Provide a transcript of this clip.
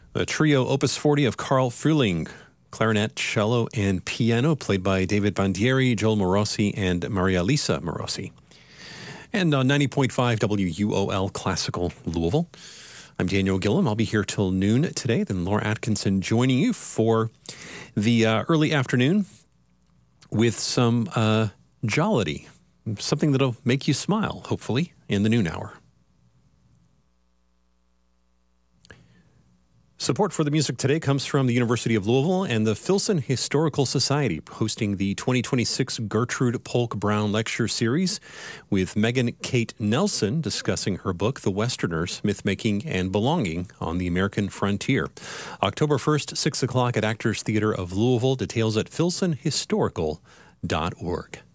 The trio Opus 40 of Carl Frühling, clarinet, cello, and piano, played by David Bandieri, Joel Morosi, and Maria Lisa Morosi. And on 90.5 WUOL Classical Louisville, I'm Daniel Gillum. I'll be here till noon today. Then Laura Atkinson joining you for the early afternoon with some jollity, something that'll make you smile, hopefully, in the noon hour. Support for the music today comes from the University of Louisville and the Filson Historical Society, hosting the 2026 Gertrude Polk Brown Lecture Series with Megan Kate Nelson discussing her book, The Westerners, Mythmaking and Belonging on the American Frontier. October 1st, 6 o'clock at Actors Theater of Louisville. Details at filsonhistorical.org.